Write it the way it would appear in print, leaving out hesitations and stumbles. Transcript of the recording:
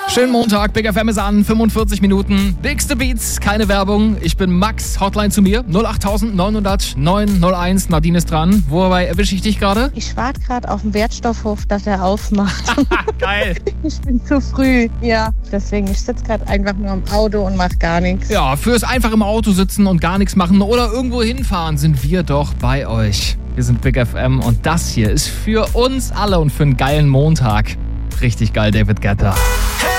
Schönen Montag, Big FM ist an, 45 Minuten. Bigste Beats, keine Werbung. Ich bin Max, Hotline zu mir, 08900 901. Nadine ist dran. Wobei erwische ich dich gerade? Ich warte gerade auf den Wertstoffhof, dass er aufmacht. Geil. Ich bin zu früh, ja. Deswegen, ich sitze gerade einfach nur im Auto und mache gar nichts. Ja, fürs einfach im Auto sitzen und gar nichts machen oder irgendwo hinfahren sind wir doch bei euch. Wir sind Big FM und das hier ist für uns alle und für einen geilen Montag. Richtig geil, David Guetta. Hey!